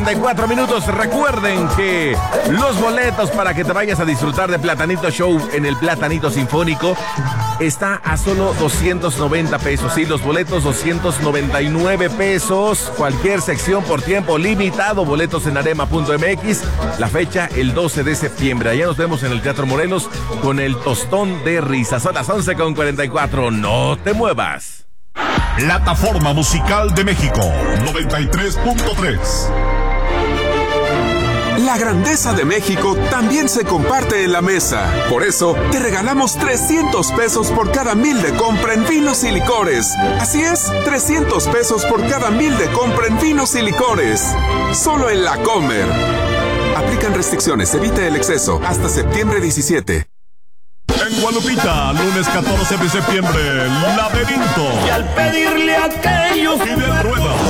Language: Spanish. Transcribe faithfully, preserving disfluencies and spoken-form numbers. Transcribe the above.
Cuatro minutos. Recuerden que los boletos para que te vayas a disfrutar de Platanito Show en el Platanito Sinfónico está a solo doscientos noventa pesos. Sí, los boletos doscientos noventa y nueve pesos. Cualquier sección por tiempo limitado. Boletos en arema punto m x. La fecha el doce de septiembre. Allá nos vemos en el Teatro Morelos con el Tostón de Risa. Son las once con cuarenta y cuatro. No te muevas. Plataforma Musical de México noventa y tres punto tres. La grandeza de México también se comparte en la mesa. Por eso, te regalamos trescientos pesos por cada mil de compra en vinos y licores. Así es, trescientos pesos por cada mil de compra en vinos y licores. Solo en La Comer. Aplican restricciones, evita el exceso. Hasta septiembre diecisiete. En Guadalupita, lunes catorce de septiembre, Laberinto. Y al pedirle a aquellos Fidel Rueda.